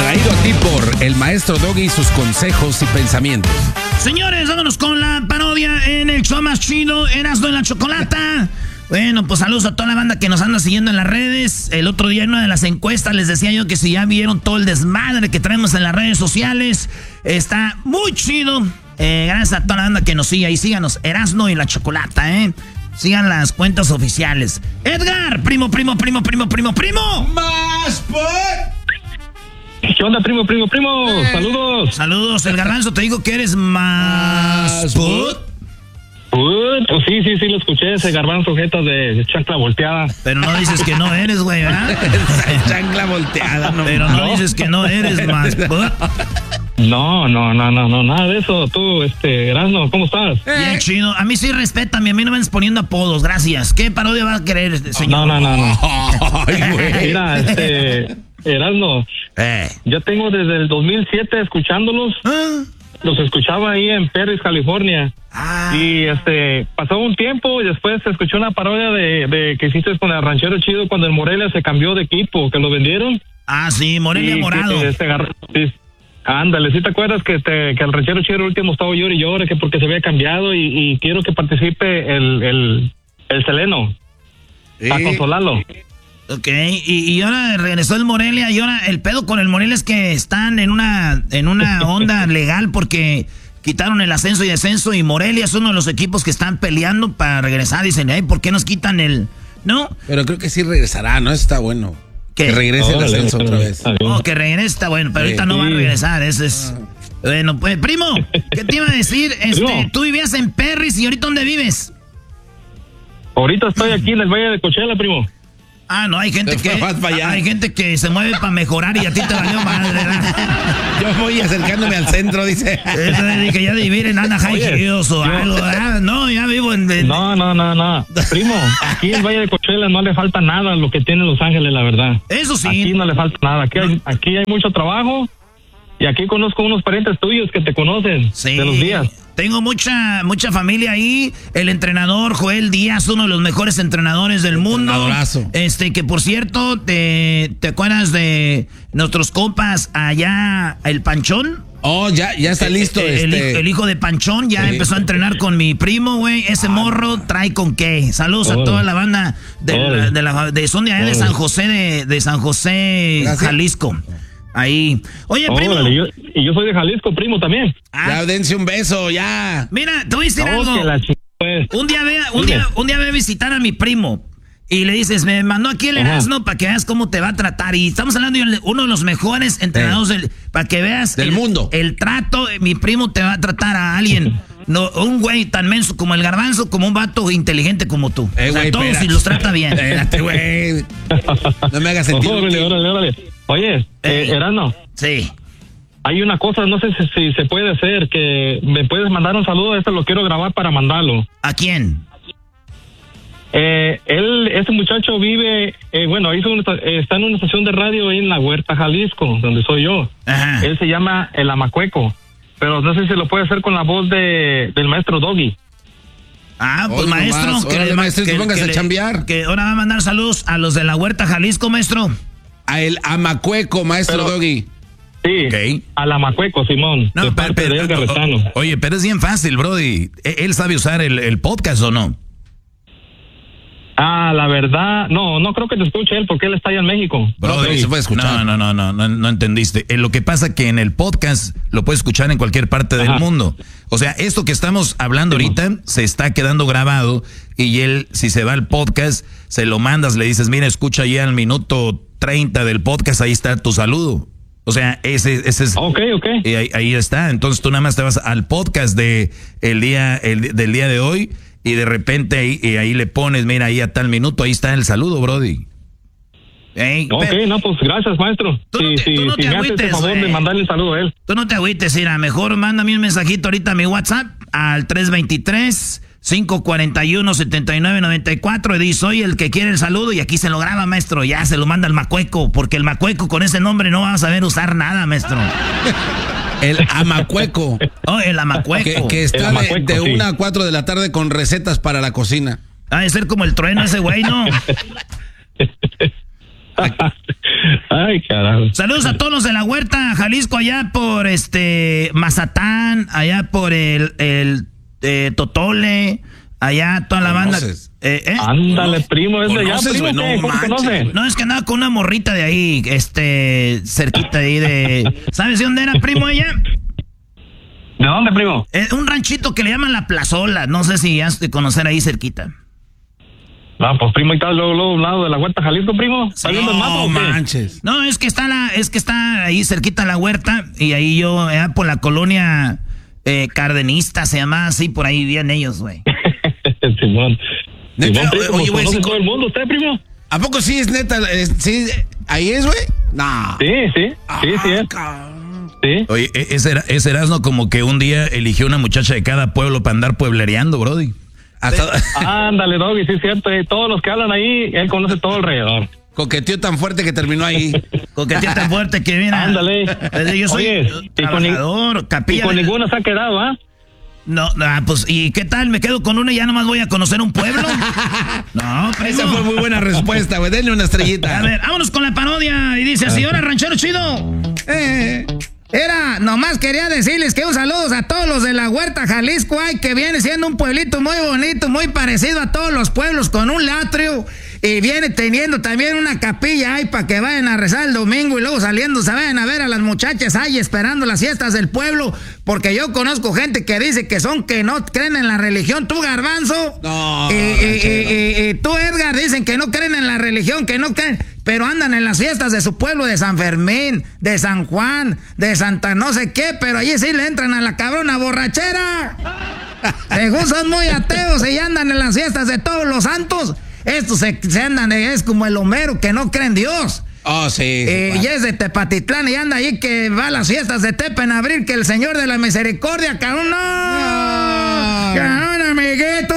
Traído a ti por el maestro Doggy y sus consejos y pensamientos. Señores, vámonos con la parodia en el show más chido, Erasmo y la Chocolata. Bueno, pues saludos a toda la banda que nos anda siguiendo en las redes. El otro día en una de las encuestas les decía yo que si ya vieron todo el desmadre que traemos en las redes sociales. Está muy chido. Gracias a toda la banda que nos sigue ahí. Síganos, Erasmo y la Chocolata, Sigan las cuentas oficiales. Edgar, primo. ¡Más por! ¿Qué onda, primo? Saludos. Saludos, el Garbanzo, te digo que eres más put. Pues sí, lo escuché, ese Garbanzo jeta de chancla volteada. Pero no dices que no eres, güey, ¿verdad? Chancla volteada, no. Pero no dices que no eres más put. No, nada de eso. Tú, Erasmo, ¿cómo estás? Bien chido. A mí sí respétame, a mí no me andes poniendo apodos, gracias. ¿Qué parodia va a querer, señor? No. Ay, güey. Mira, Erasmo, yo tengo desde el 2007 escuchándolos. Los escuchaba ahí en Perry, California. Y pasó un tiempo y después se escuchó una parodia de que hiciste con el Ranchero Chido cuando el Morelia se cambió de equipo, que lo vendieron. Sí, Morelia Morado. Ándale, ¿sí te acuerdas que el Ranchero Chido último estaba llore y llore que porque se había cambiado y quiero que participe el Seleno para consolarlo? Ok, y ahora regresó el Morelia y ahora el pedo con el Morelia es que están en una onda legal porque quitaron el ascenso y descenso y Morelia es uno de los equipos que están peleando para regresar. Dicen, ¿por qué nos quitan el...? ¿No? Pero creo que sí regresará, ¿no? Está bueno. ¿Qué? Que regrese el ascenso otra vez. Que regrese está bueno, pero ahorita no va a regresar, eso es... Bueno, pues, primo, ¿qué te iba a decir? Tú vivías en Perris y ¿ahorita dónde vives? Ahorita estoy aquí en el Valle de Coachella, primo. No, hay gente que se mueve para mejorar y a ti te valió madre, ¿verdad? Yo voy acercándome al centro, dice. Eso dije ya de vivir en Anaheim Hills o algo, ¿verdad? No, ya vivo en... No. Primo, aquí en el Valle de Coachella no le falta nada a lo que tiene Los Ángeles, la verdad. Eso sí. Aquí no le falta nada. Aquí hay mucho trabajo y aquí conozco unos parientes tuyos que te conocen de los días. Tengo mucha familia ahí. El entrenador Joel Díaz, uno de los mejores entrenadores del mundo. Abrazo. Que por cierto, ¿te acuerdas de nuestros compas allá, el Panchón? Ya está listo. El hijo de Panchón ya empezó a entrenar con mi primo, güey. Ese morro trae con qué. Saludos a toda la banda son de allá de San José, de San José, Jalisco. Ahí. Oye, primo. Yo soy de Jalisco, primo, también. Ya, dense un beso, ya. Mira, te voy a decir algo. Un día ve a visitar a mi primo y le dices, me mandó aquí el Erasmo para que veas cómo te va a tratar. Y estamos hablando de uno de los mejores entrenadores para que veas del mundo. El trato, mi primo te va a tratar a alguien. No, un güey tan menso como el Garbanzo, como un vato inteligente como tú. Todos si los trata bien. Espérate, güey. No me hagas sentir. Órale. Oye, Erasmo. Sí. Hay una cosa, no sé si se puede hacer, que me puedes mandar un saludo, lo quiero grabar para mandarlo. ¿A quién? Ese muchacho vive, está en una estación de radio en La Huerta, Jalisco, donde soy yo. Ajá. Él se llama El Amacueco, pero no sé si lo puede hacer con la voz del maestro Doggy. Pues maestro, maestro, póngase a chambear. Que ahora va a mandar saludos a los de La Huerta, Jalisco, maestro. A el Amacueco, maestro Doggy. Sí, okay. Al Amacueco, Simón. No, oye, pero es bien fácil, brody. ¿Él sabe usar el podcast o no? La verdad, no creo que te escuche él porque él está allá en México. Brody, se puede escuchar. No entendiste. Lo que pasa que en el podcast lo puedes escuchar en cualquier parte del mundo. O sea, esto que estamos hablando ahorita se está quedando grabado y él, si se va al podcast, se lo mandas, le dices, mira, escucha ya al minuto 30 del podcast, ahí está tu saludo. O sea, ese es... Ok. Y ahí está. Entonces tú nada más te vas al podcast del día de hoy y de repente ahí le pones, mira, ahí a tal minuto, ahí está el saludo, brody. Pues gracias, maestro. Tú no te me haces el favor de mandarle un saludo a él. Tú no te agüites, mira, mejor mándame un mensajito ahorita a mi WhatsApp al 323-541-7994 y di, soy el que quiere el saludo y aquí se lo graba, maestro, ya se lo manda al Macueco, porque el Macueco con ese nombre no va a saber usar nada, maestro. El Amacueco. El Amacueco. Que está de 1 a 4 de la tarde con recetas para la cocina. Ha de ser como el Trueno ese güey, ¿no? Ay, carajo. Saludos a todos los de la Huerta, Jalisco, allá por Mazatán, allá por el Totole, allá toda la banda. Ándale, primo, es de allá, primo, no, ¿cómo conoces? No, es que andaba con una morrita de ahí, cerquita de ahí de... ¿Sabes de dónde era, primo, ella? ¿De dónde, primo? Un ranchito que le llaman La Plazola, no sé si has de conocer ahí cerquita. No, pues primo, ¿y está luego un lado de la Huerta, Jalisco, primo? ¿Está viendo el mapa o qué? Manches. No, es que está ahí cerquita la Huerta, y ahí yo, por la colonia Cardenista, se llama así, por ahí vivían ellos, güey. Simón. Neta, Primo, oye, güey, ¿conoce todo el mundo usted, primo? ¿A poco sí es neta? ¿Sí? ¿Ahí es, güey? No. Sí es. Sí. Oye, ese Erasmo como que un día eligió una muchacha de cada pueblo para andar pueblereando, brody. Ándale, Doggy, sí es cierto. Todos los que hablan ahí, él conoce todo alrededor. Coqueteó tan fuerte que terminó ahí. Coqueteó tan fuerte que viene. Ándale. Yo soy trabajador, capilla. Y con ninguno se ha quedado, ¿ah? No, pues, ¿y qué tal? ¿Me quedo con una y ya nomás voy a conocer un pueblo? No, primo. Esa fue muy buena respuesta, güey. Denle una estrellita. A ver, vámonos con la parodia. Y dice así, hola, ranchero chido. Nomás quería decirles que un saludo a todos los de la Huerta, Jalisco, que viene siendo un pueblito muy bonito, muy parecido a todos los pueblos, con un atrio, y viene teniendo también una capilla ahí para que vayan a rezar el domingo y luego saliendo se vayan a ver a las muchachas ahí esperando las fiestas del pueblo, porque yo conozco gente que dice que no creen en la religión. Tú, Garbanzo, y tú, Edgar, dicen que no creen en la religión, que no creen, pero andan en las fiestas de su pueblo, de San Fermín, de San Juan, de Santa no sé qué, pero allí sí le entran a la cabrona borrachera. Según son muy ateos y andan en las fiestas de todos los santos. Estos se andan, es como el Homero que no cree en Dios. Oh, sí. Y es de Tepatitlán y anda ahí que va a las fiestas de Tepa en abril, que el Señor de la Misericordia, cabrón, no. Cabrón, amiguito.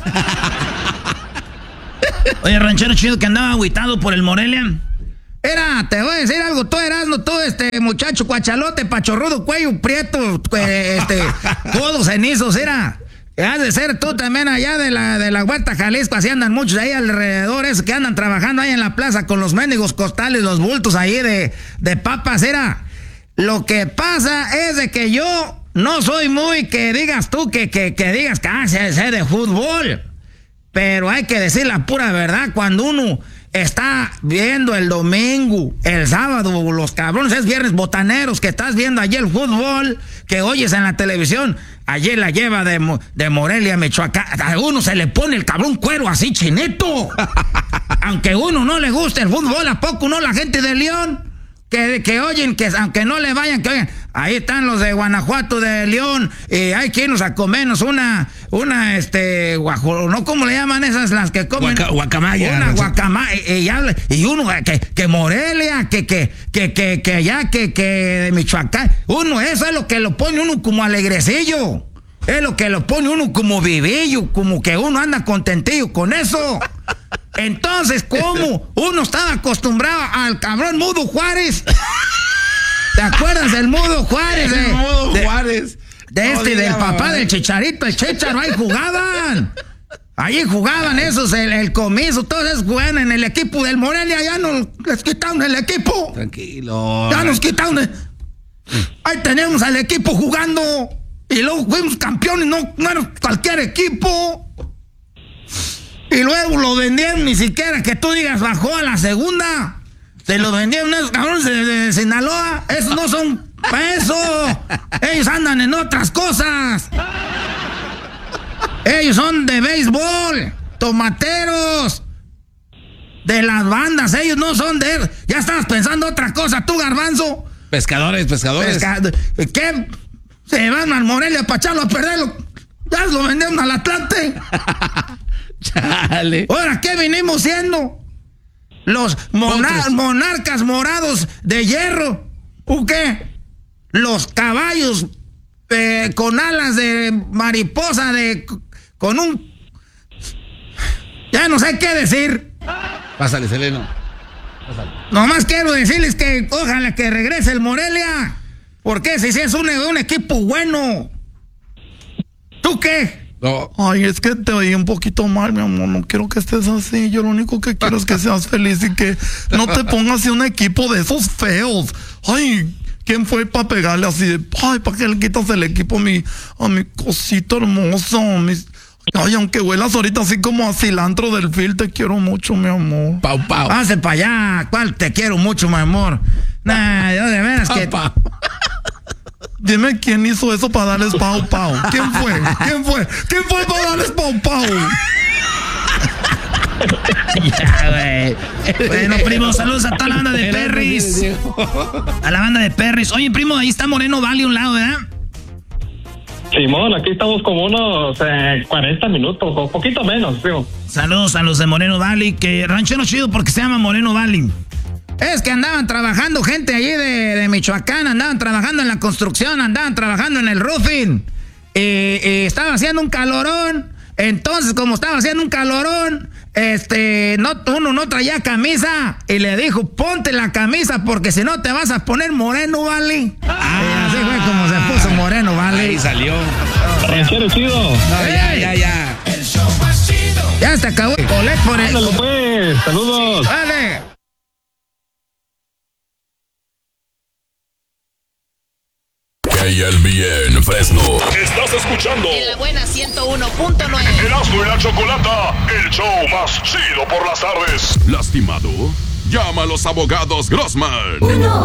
Oye, ranchero chido que andaba agüitado por el Morelia. Te voy a decir algo, tú Erasmo, tú muchacho cuachalote, pachorrudo, cuello prieto, codos cenizos, has de ser tú también allá de la Huerta, Jalisco, así andan muchos ahí alrededor, esos que andan trabajando ahí en la plaza con los mendigos costales, los bultos ahí de papas, Lo que pasa es de que yo no soy muy que digas tú que digas que sé de fútbol, pero hay que decir la pura verdad, cuando uno está viendo el domingo, el sábado, los cabrones, es viernes botaneros, que estás viendo allí el fútbol, que oyes en la televisión, allí la lleva de Morelia, Michoacán, a uno se le pone el cabrón cuero así chinito. Aunque a uno no le guste el fútbol, ¿a poco no la gente de León? Que oyen, que aunque no le vayan, que oigan, ahí están los de Guanajuato, de León, y hay que irnos a comernos una ¿no? ¿Cómo le llaman esas las que comen? Guacamaya. Una guacamaya, y uno que Morelia, que allá, que de Michoacán, eso es lo que lo pone uno como alegrecillo, es lo que lo pone uno como vivillo, como que uno anda contentillo con eso. Entonces, ¿cómo? Uno estaba acostumbrado al cabrón Mudo Juárez. ¿Te acuerdas del Mudo Juárez? Juárez. Del papá del Chicharito, el Chicharo, ahí jugaban. Ahí jugaban esos, el Comiso, todos esos jugaban en el equipo del Morelia, ya nos les quitaron el equipo. Tranquilo. Ya nos quitaron. Ahí tenemos al equipo jugando. Y luego fuimos campeones, no era cualquier equipo. Y luego lo vendieron, ni siquiera que tú digas bajó a la segunda. Se lo vendieron esos cabrones de Sinaloa. Esos no son para eso. Ellos andan en otras cosas. Ellos son de béisbol, tomateros, de las bandas. Ellos no son de... Ya estabas pensando otra cosa, tú, Garbanzo. Pescadores. ¿Qué? Se van al Morelia para echarlo a perderlo. Ya lo vendieron al Atlante. Chale. Ahora, ¿qué venimos siendo? Los monarcas morados de hierro. ¿O qué? Los caballos con alas de mariposa, con un... Ya no sé qué decir. Pásale, Seleno. Pásale. Nomás quiero decirles que ojalá que regrese el Morelia. Porque si es un equipo bueno. ¿Tú qué? No. Ay, es que te oí un poquito mal, mi amor. No quiero que estés así. Yo lo único que quiero es que seas feliz y que no te pongas en un equipo de esos feos. Ay, ¿quién fue para pegarle así de, ay, para que le quitas el equipo a mi cosito hermoso? Ay, aunque huelas ahorita así como a cilantro del fil, te quiero mucho, mi amor. Pau. Pase para allá. ¿Cuál te quiero mucho, mi amor? Nah, yo de veras que... Dime quién hizo eso para darles pau. ¿Quién fue para darles pau? Ya, güey. Bueno, primo, saludos a toda la banda de Perris. A la banda de Perris. Oye, primo, ahí está Moreno Valley a un lado, ¿verdad? Simón, aquí estamos como unos 40 minutos, o poquito menos, tío. Saludos a los de Moreno Valley, que ranchero chido porque se llama Moreno Valley. Es que andaban trabajando gente allí de Michoacán, andaban trabajando en la construcción, andaban trabajando en el roofing. Estaba haciendo un calorón. Entonces, como estaba haciendo un calorón, uno no traía camisa y le dijo, ponte la camisa porque si no te vas a poner Moreno Valley. Así fue como se puso Moreno Valley. Ahí salió. Ranchero chido. No, ya. El show más chido. Ya se acabó. Colec por el... Ándale, pues. Saludos. Vale. KLBN Fresno. Estás escuchando en la buena 101.9. Erasmo y la Chocolata, el show más chido por las tardes. ¿Lastimado? Llama a los abogados Grossman.